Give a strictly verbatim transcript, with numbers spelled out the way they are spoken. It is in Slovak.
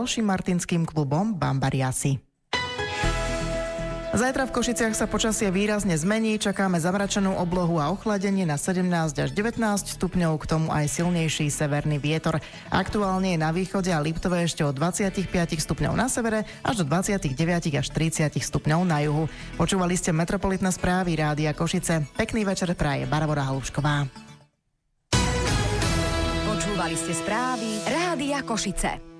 ďalším martinským klubom Bambariasi. Zajtra v Košiciach sa počasie výrazne zmení, čakáme zamračenú oblohu a ochladenie na sedemnásť až devätnásť stupňov, k tomu aj silnejší severný vietor. Aktuálne je na východe a Liptove ešte od dvadsaťpäť stupňov na severe až do dvadsaťdeväť až tridsať stupňov na juhu. Počúvali ste metropolitné správy Rádia Košice. Pekný večer praje Barbora Halušková. Počúvali ste správy Rádia Košice.